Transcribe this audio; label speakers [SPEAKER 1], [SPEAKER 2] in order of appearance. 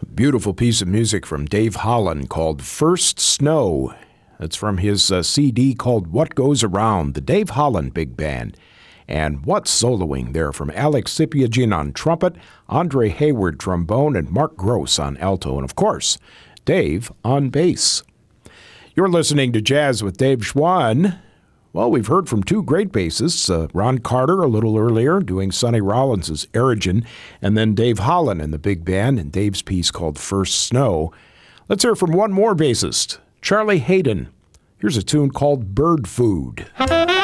[SPEAKER 1] Beautiful piece of music from Dave Holland called First Snow. That's from his CD called What Goes Around, the Dave Holland Big Band. And what's soloing there from Alex Sipiagin on trumpet, Andre Hayward trombone, and Mark Gross on alto, and of course, Dave on bass. You're listening to Jazz with Dave Schwann. Well, we've heard from two great bassists, Ron Carter a little earlier doing Sonny Rollins' Erigen, and then Dave Holland in the big band and Dave's piece called First Snow. Let's hear from one more bassist, Charlie Haden. Here's a tune called Bird Food.